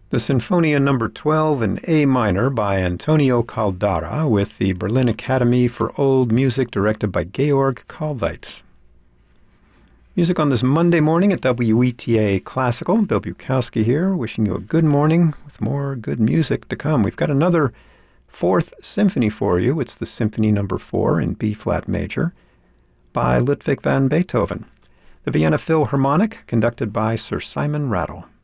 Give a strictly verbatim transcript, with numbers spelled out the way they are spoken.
The Sinfonia number twelve in A minor by Antonio Caldara with the Berlin Academy for Old Music directed by Georg Kalveit. Music on this Monday morning at W E T A Classical. Bill Bukowski here, wishing you a good morning with more good music to come. We've got another fourth symphony for you. It's the Symphony number four in B-flat major by Ludwig van Beethoven. The Vienna Philharmonic, conducted by Sir Simon Rattle.